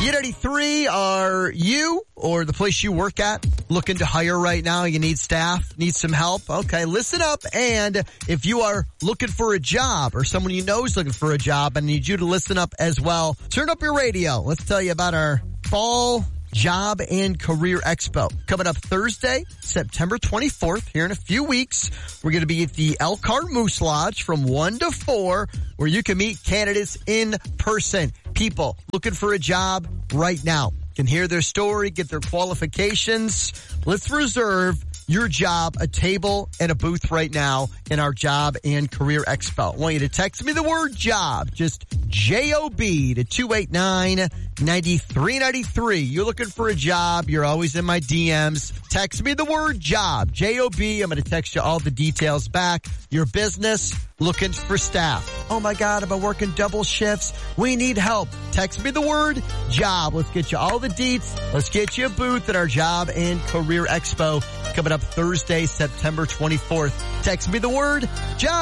U93, are you or the place you work at looking to hire right now? You need staff, need some help? Okay, listen up. And if you are looking for a job or someone you know is looking for a job, I need you to listen up as well. Turn up your radio. Let's tell you about our fall Job and Career Expo coming up Thursday, September 24th, here in a few weeks. We're going to be at the Elkhart Moose Lodge from 1 to 4, where you can meet candidates in person. People looking for a job right now can hear their story, get their qualifications. Let's reserve your job, a table and a booth right now in our Job and Career Expo. I want you to text me the word job, just JOB to 289-9393. You're looking for a job. You're always in my DMs. Text me the word job, JOB. I'm going to text you all the details back. Your business looking for staff. Oh my God, I've been working double shifts. We need help. Text me the word job. Let's get you all the deets. Let's get you a booth at our Job and Career Expo coming up Thursday, September 24th. Text me the word job.